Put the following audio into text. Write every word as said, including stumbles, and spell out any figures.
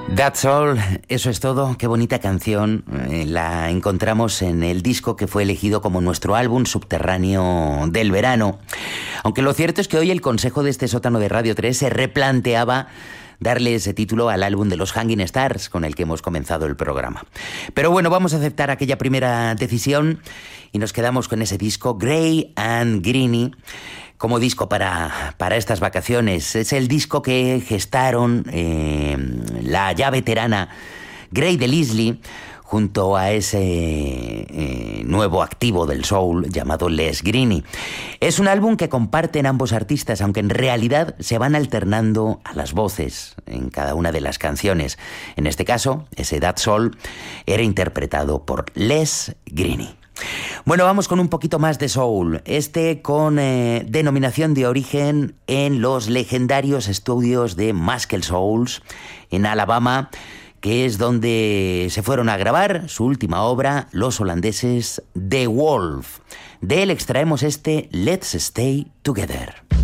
That's All, eso es todo. Qué bonita canción. Eh, la encontramos en el disco que fue elegido como nuestro álbum subterráneo del verano. Aunque lo cierto es que hoy el consejo de este sótano de Radio tres se replanteaba darle ese título al álbum de los Hanging Stars con el que hemos comenzado el programa. Pero bueno, vamos a aceptar aquella primera decisión y nos quedamos con ese disco Grey and Greeny como disco para, para estas vacaciones. Es el disco que gestaron eh, la ya veterana Grey DeLisle junto a ese eh, nuevo activo del soul llamado Les Greeny. Es un álbum que comparten ambos artistas, aunque en realidad se van alternando a las voces en cada una de las canciones. En este caso, ese That's All era interpretado por Les Greeny. Bueno, vamos con un poquito más de soul, este con eh, denominación de origen en los legendarios estudios de Muscle Souls en Alabama, que es donde se fueron a grabar su última obra, los holandeses The Wolf. De él extraemos este Let's Stay Together.